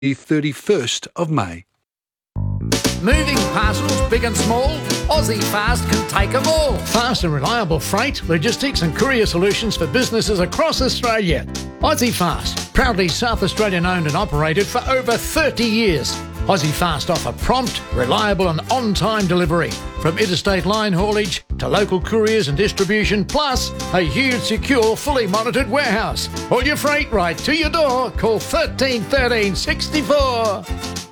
the 31st of May. Moving parcels big and small, Aussie Fast can take them all. Fast and reliable freight, logistics and courier solutions for businesses across Australia. Aussie Fast, proudly South Australian owned and operated for over 30 years. Aussie Fast offer prompt, reliable and on-time delivery, from interstate line haulage to local couriers and distribution, plus a huge, secure, fully monitored warehouse. All your freight right to your door. Call 13 13 64.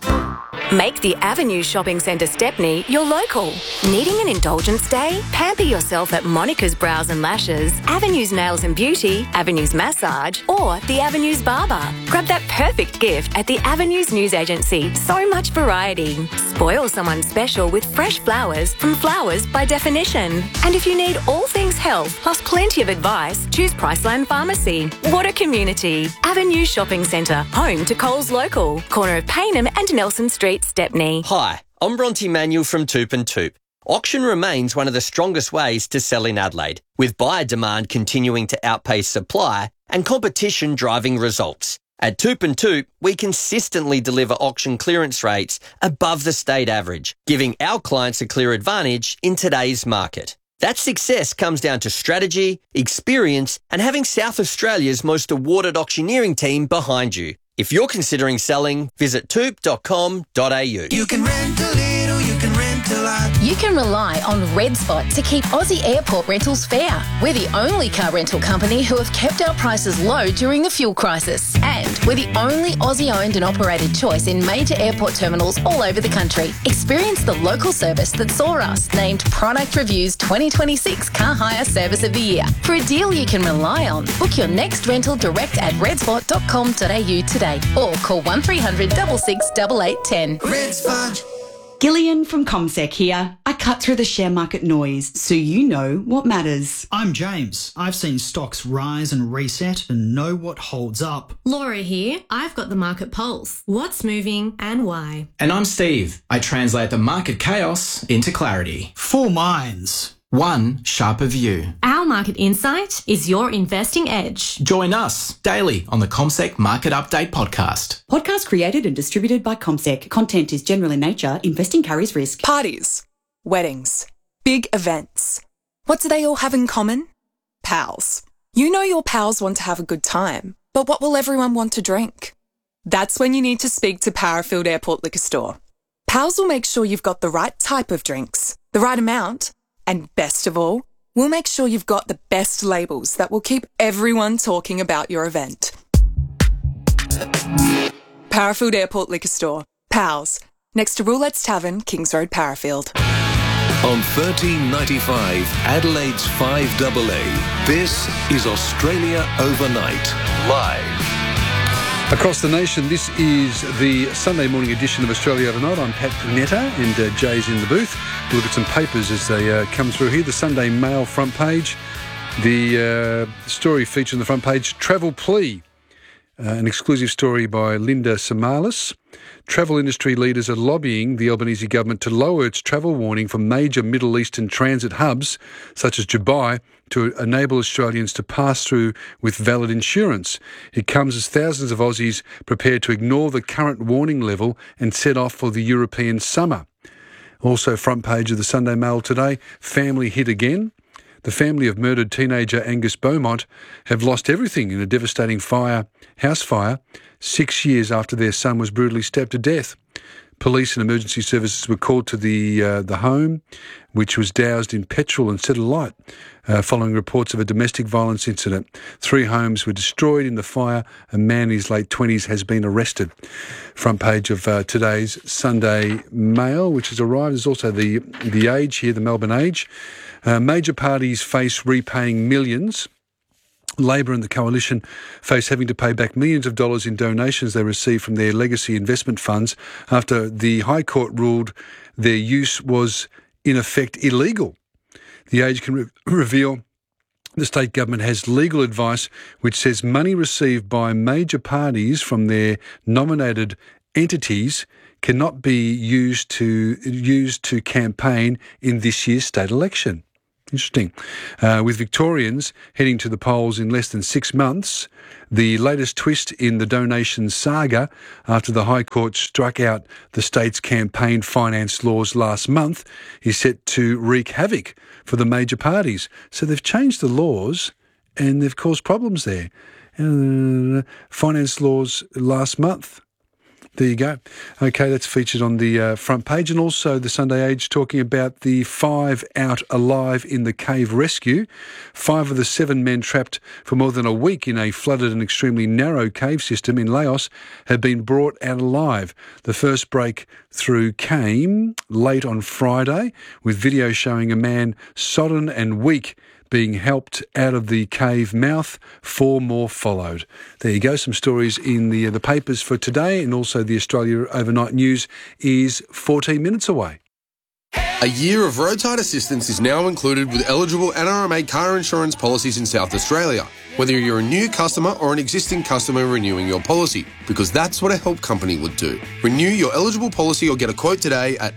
Make the Avenue Shopping Centre Stepney your local. Needing an indulgence day? Pamper yourself at Monica's Brows and Lashes, Avenue's Nails and Beauty, Avenue's Massage, or the Avenue's Barber. Grab that perfect gift at the Avenue's News Agency. So much variety. Spoil someone special with fresh flowers from Flowers by Definition. And if you need all things health, plus plenty of advice, choose Priceline Pharmacy. What a community. Avenue Shopping Centre, home to Coles Local, corner of Payneham and Nelson Street, Stepney. Hi, I'm Bronte Manuel from Toop and Toop. Auction remains one of the strongest ways to sell in Adelaide, with buyer demand continuing to outpace supply and competition driving results. At Toop and Toop, we consistently deliver auction clearance rates above the state average, giving our clients a clear advantage in today's market. That success comes down to strategy, experience, and having South Australia's most awarded auctioneering team behind you. If you're considering selling, visit toop.com.au. You can rent a little, you can rent a lot. You can rely on Red Spot to keep Aussie airport rentals fair. We're the only car rental company who have kept our prices low during the fuel crisis. And we're the only Aussie-owned and operated choice in major airport terminals all over the country. Experience the local service that saw us named Product Review's 2026 Car Hire Service of the Year. For a deal you can rely on, book your next rental direct at redspot.com.au today or call 1300 66 8810. Red Spot. Gillian from CommSec here. I cut through the share market noise so you know what matters. I'm James. I've seen stocks rise and reset and know what holds up. Laura here. I've got the market pulse. What's moving and why? And I'm Steve. I translate the market chaos into clarity. 4 minds. One sharper view. Our market insight is your investing edge. Join us daily on the CommSec Market Update podcast. Podcast created and distributed by CommSec. Content is general in nature. Investing carries risk. Parties, weddings, big events. What do they all have in common? Pals. You know your pals want to have a good time, but what will everyone want to drink? That's when you need to speak to Powerfield Airport Liquor Store. Pals will make sure you've got the right type of drinks, the right amount, and best of all, we'll make sure you've got the best labels that will keep everyone talking about your event. Powerfield Airport Liquor Store. Pals. Next to Roulette's Tavern, Kings Road, Powerfield. On 1395 Adelaide's 5AA, this is Australia Overnight, live. Across the nation, this is the Sunday morning edition of Australia Overnight. I'm Pat Netta and Jay's in the booth. We'll look at some papers as they come through here. The Sunday Mail front page. The story featured on the front page, Travel Plea. An exclusive story by Linda Samalis. Travel industry leaders are lobbying the Albanese government to lower its travel warning for major Middle Eastern transit hubs, such as Dubai, to enable Australians to pass through with valid insurance. It comes as thousands of Aussies prepare to ignore the current warning level and set off for the European summer. Also, front page of the Sunday Mail today, family hit again. The family of murdered teenager Angus Beaumont have lost everything in a devastating house fire, 6 years after their son was brutally stabbed to death. Police and emergency services were called to the home, which was doused in petrol and set alight, following reports of a domestic violence incident. 3 homes were destroyed in the fire. A man in his late 20s has been arrested. Front page of today's Sunday Mail, which has arrived. There's also the Age here, the Melbourne Age. Major parties face repaying millions. Labor and the Coalition face having to pay back millions of dollars in donations they received from their legacy investment funds after the High Court ruled their use was, in effect, illegal. The Age can reveal the state government has legal advice which says money received by major parties from their nominated entities cannot be used to campaign in this year's state election. Interesting. With Victorians heading to the polls in less than 6 months, the latest twist in the donation saga after the High Court struck out the state's campaign finance laws last month is set to wreak havoc for the major parties. So they've changed the laws and they've caused problems there. Finance laws last month. There you go. Okay, that's featured on the front page, and also the Sunday Age talking about the 5 out alive in the cave rescue. 5 of the 7 men trapped for more than a week in a flooded and extremely narrow cave system in Laos have been brought out alive. The first breakthrough came late on Friday, with video showing a man sodden and weak being helped out of the cave mouth. 4 more followed. There you go, some stories in the papers for today, and also the Australia Overnight News is 14 minutes away. A year of roadside assistance is now included with eligible NRMA car insurance policies in South Australia, whether you're a new customer or an existing customer renewing your policy, because that's what a help company would do. Renew your eligible policy or get a quote today at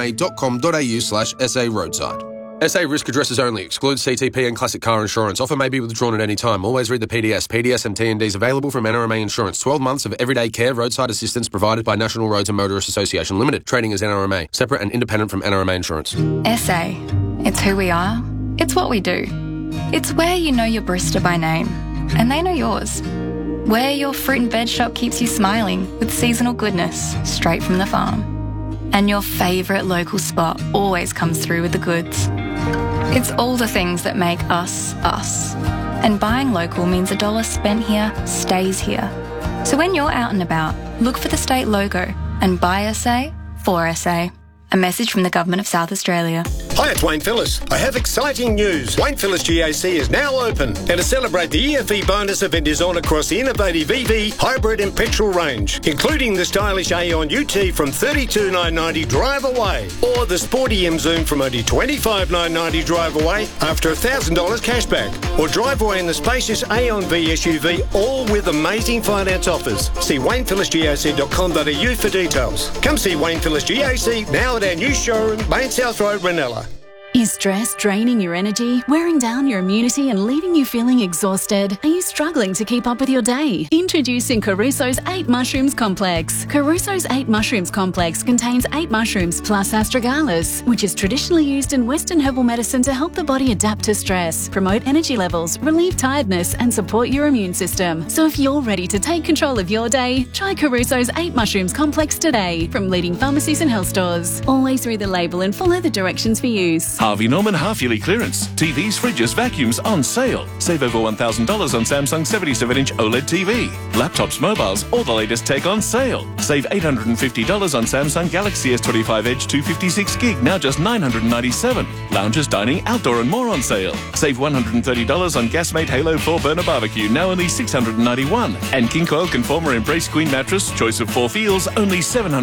nrma.com.au/SA roadside. SA risk addresses only. Excludes CTP and classic car insurance. Offer may be withdrawn at any time. Always read the PDS. PDS and TNDs available from NRMA Insurance. 12 months of everyday care roadside assistance provided by National Roads and Motorists Association Limited. Trading as NRMA. Separate and independent from NRMA Insurance. SA. It's who we are. It's what we do. It's where you know your barista by name. And they know yours. Where your fruit and veg shop keeps you smiling with seasonal goodness straight from the farm. And your favourite local spot always comes through with the goods. It's all the things that make us, us. And buying local means $1 spent here stays here. So when you're out and about, look for the state logo and buy SA for SA. A message from the Government of South Australia. Hi, it's Wayne Phillis. I have exciting news. Wayne Phillis GAC is now open. And to celebrate, the EFE bonus event is on across the innovative EV, hybrid and petrol range, including the stylish Aeon UT from $32,990 drive away, or the sporty M Zoom from only $25,990 drive away after $1,000 cashback, or drive away in the spacious Aeon V SUV, all with amazing finance offers. See WaynePhillisGAC.com.au for details. Come see Wayne Phillis GAC now at our new showroom, Main South Road, Ranella. Is stress draining your energy, wearing down your immunity and leaving you feeling exhausted? Are you struggling to keep up with your day? Introducing Caruso's 8 Mushrooms Complex. Caruso's 8 Mushrooms Complex contains 8 mushrooms plus astragalus, which is traditionally used in Western herbal medicine to help the body adapt to stress, promote energy levels, relieve tiredness and support your immune system. So if you're ready to take control of your day, try Caruso's 8 Mushrooms Complex today from leading pharmacies and health stores. Always read the label and follow the directions for use. Harvey Norman half-yearly clearance. TVs, fridges, vacuums on sale. Save over $1,000 on Samsung 77-inch OLED TV. Laptops, mobiles, all the latest tech on sale. Save $850 on Samsung Galaxy S25 Edge 256 gig, now just $997. Lounges, dining, outdoor and more on sale. Save $130 on Gasmate Halo 4 burner barbecue, now only $691. And King Coil Conformer Embrace Queen mattress, choice of 4 feels, only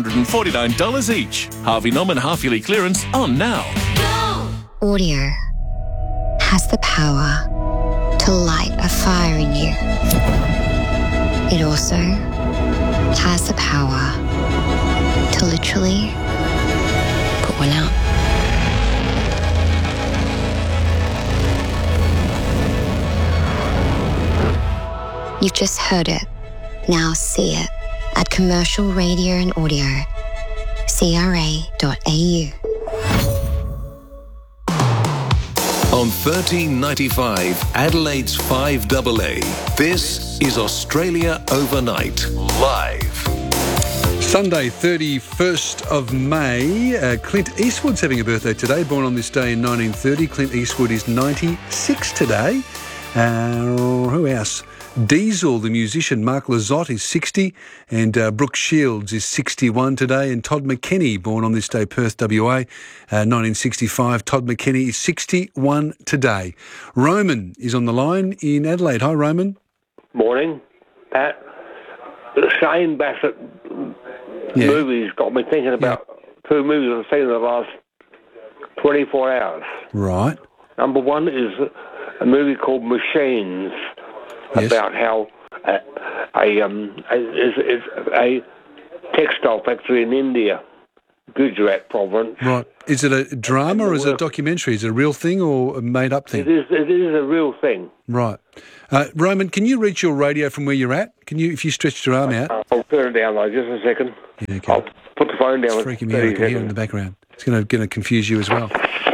$749 each. Harvey Norman half-yearly clearance on now. Audio has the power to light a fire in you. It also has the power to literally put one out. You've just heard it. Now see it at Commercial Radio and Audio, CRA.au. On 1395 Adelaide's 5AA, this is Australia Overnight, live. Sunday, 31st of May. Clint Eastwood's having a birthday today, born on this day in 1930. Clint Eastwood is 96 today. Who else? Diesel, the musician, Mark Lizotte is 60, and Brooke Shields is 61 today, and Todd McKenny, born on this day, Perth, WA, 1965. Todd McKenny is 61 today. Roman is on the line in Adelaide. Hi, Roman. Morning, Pat. The Shane Bassett movies got me thinking about 2 movies I've seen in the last 24 hours. Right. Number one is a movie called Machines. Yes. About how a textile factory in India Gujarat province. Right. Is it a drama or is it a documentary? Is it a real thing or a made-up thing? It is a real thing. Right. Roman, can you reach your radio from where you're at? Can you, if you stretched your arm out? I'll turn it down, though, just a second. Yeah, okay. I'll put the phone down. It's freaking me out. I can hear it in the background. It's going to confuse you as well.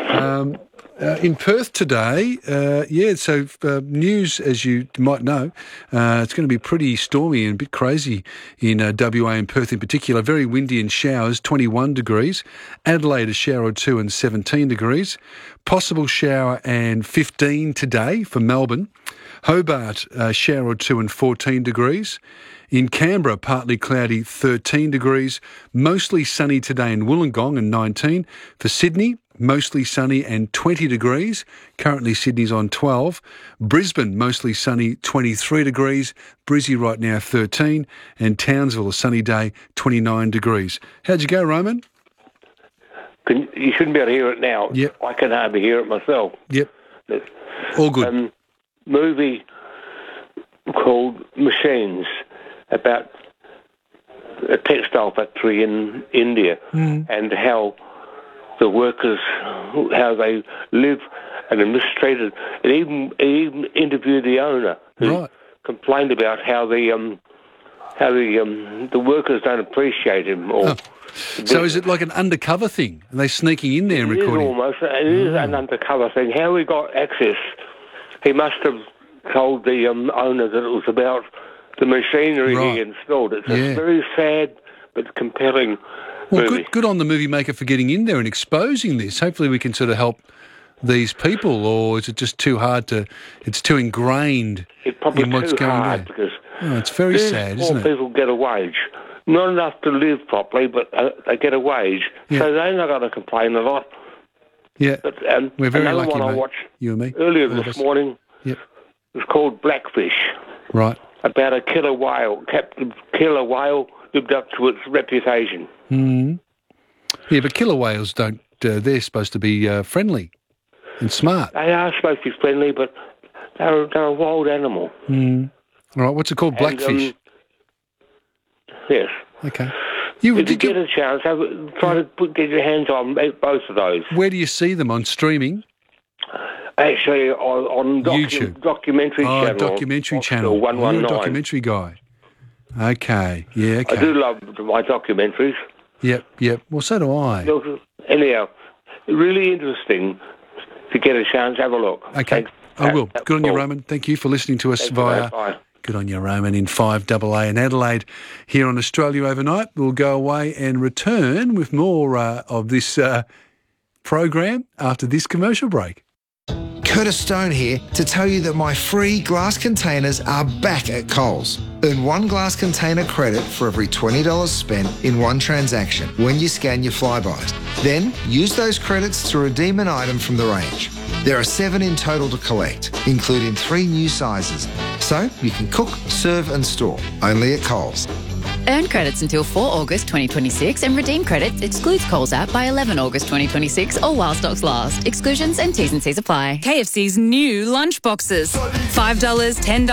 In Perth today, so news, as you might know, it's going to be pretty stormy and a bit crazy in WA and Perth in particular. Very windy and showers, 21 degrees. Adelaide, a shower or two and 17 degrees. Possible shower and 15 today for Melbourne. Hobart, a shower or two and 14 degrees. In Canberra, partly cloudy, 13 degrees. Mostly sunny today in Wollongong and 19. For Sydney, mostly sunny and 20 degrees. Currently Sydney's on 12. Brisbane, mostly sunny, 23 degrees. Brizzy right now, 13. And Townsville, a sunny day, 29 degrees. How'd you go, Roman? You shouldn't be able to hear it now. Yep. I can hardly hear it myself. Yep. All good. Movie called Machines, about a textile factory in India and how the workers, how they live and are mistreated. And even interviewed the owner who complained about how the workers don't appreciate him. So is it like an undercover thing? Are they sneaking in there and recording? It is almost. It is an undercover thing. How he got access, he must have told the owner that it was about the machinery he installed. It's a very sad but compelling movie. Good on the movie maker for getting in there and exposing this. Hopefully we can sort of help these people, or is it just too hard to... It's too ingrained in what's going on? Because it's very sad, isn't it? People get a wage. Not enough to live properly, but they get a wage. Yeah. So they're not going to complain a lot. Yeah, but, we're very another lucky, one I mate. watched You and me. earlier this morning was called Blackfish. Right. About a killer whale. Killer whale lived up to its reputation. Mm. Yeah, but killer whales don't... they're supposed to be friendly and smart. They are supposed to be friendly, but they're a wild animal. Mm. All right, what's it called? Blackfish? Yes. Okay. If you get a chance, try to get your hands on both of those. Where do you see them? On streaming? Actually, on YouTube. Documentary channel. Documentary channel. 119. You're a documentary guy. Okay. Yeah, okay. I do love my documentaries. Yep. Well, so do I. Anyhow, really interesting. If you get a chance, have a look. Okay. Thanks. I will. Good on you, Roman. Thank you for listening to us via... Bye. Good on you, Roman, in 5AA in Adelaide. Here on Australia Overnight, we'll go away and return with more of this program after this commercial break. Curtis Stone here to tell you that my free glass containers are back at Coles. Earn one glass container credit for every $20 spent in one transaction when you scan your Flybys. Then use those credits to redeem an item from the range. There are 7 in total to collect, including 3 new sizes. So you can cook, serve and store, only at Coles. Earn credits until 4 August 2026 and redeem credits excludes Coles app by 11 August 2026 or while stocks last. Exclusions and T's and C's apply. KFC's new lunch boxes. $5, $10,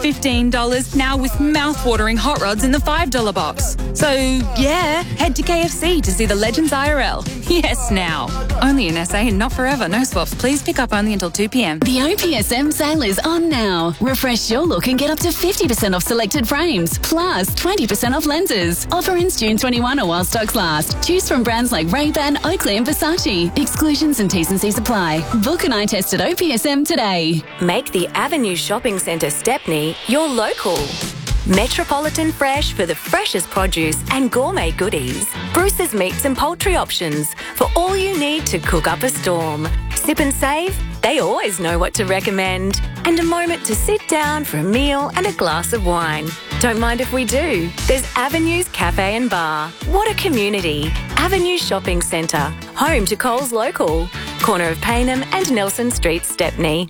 $15, now with mouth-watering hot rods in the $5 box. So, yeah, head to KFC to see the legends IRL. Yes, now. Only in SA and not forever. No swaps. Please pick up only until 2 p.m. The OPSM sale is on now. Refresh your look and get up to 50% off selected frames, plus 20% off lenses. Offer ends June 21 or while stocks last. Choose from brands like Ray-Ban, Oakley and Versace. Exclusions and T's and C's apply. Book an eye test at OPSM today. Make the Avenue Shopping Centre Stepney your local. Metropolitan Fresh for the freshest produce and gourmet goodies. Bruce's Meats and Poultry options for all you need to cook up a storm. Sip and save, they always know what to recommend. And a moment to sit down for a meal and a glass of wine. Don't mind if we do. There's Avenues Cafe and Bar. What a community. Avenue Shopping Centre, home to Coles Local. Corner of Paynham and Nelson Street, Stepney.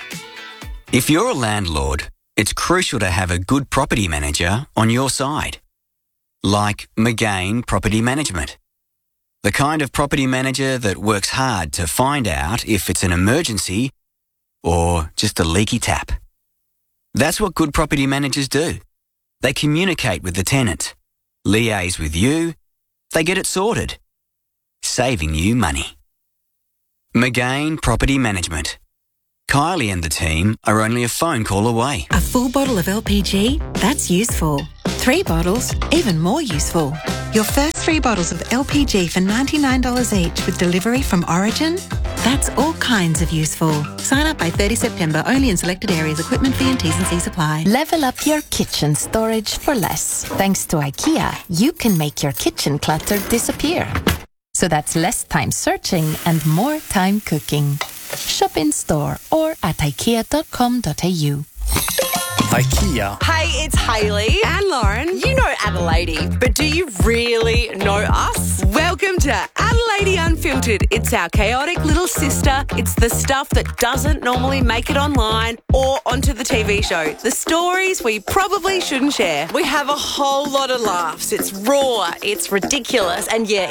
If you're a landlord, it's crucial to have a good property manager on your side. Like McGain Property Management. The kind of property manager that works hard to find out if it's an emergency or just a leaky tap. That's what good property managers do. They communicate with the tenant, liaise with you, they get it sorted. saving you money. McGain Property Management. Kylie and the team are only a phone call away. A full bottle of LPG? That's useful. 3 bottles? Even more useful. Your first 3 bottles of LPG for $99 each with delivery from Origin? That's all kinds of useful. Sign up by 30 September, only in selected areas. Equipment fee and T's and C's apply. Level up your kitchen storage for less. Thanks to IKEA, you can make your kitchen clutter disappear. So that's less time searching and more time cooking. Shop in store or at ikea.com.au. IKEA. Hey, it's Hayley and Lauren. You know Adelaide, but do you really know us? Welcome to Adelaide Unfiltered. It's our chaotic little sister. It's the stuff that doesn't normally make it online or onto the TV show. The stories we probably shouldn't share. We have a whole lot of laughs. It's raw, it's ridiculous, and yeah,